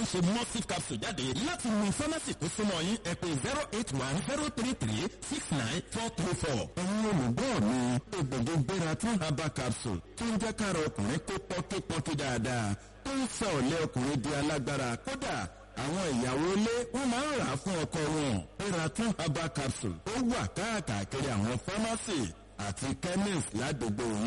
ṣe mustif capsule jáde láti ní pharmacy tó súnmọ́ yín ẹ pè 081-033-69424. ẹ̀yin olùgbọ́ mi egbògi Gbératún herbal capsule tó ń jẹ́ kára ọkùnrin kó pọ́nkípọ́nkí dáadáa tó ń sọ ọ̀lẹ́ ọkùnrin di alágbára kódà àwọn ìyàwó ilé wọn máa ń rà á fún ọkọ wọn. Gbératún herbal capsule ó wà káàkiri àwọn pharmacy àti chemist ládùúgbò yìí.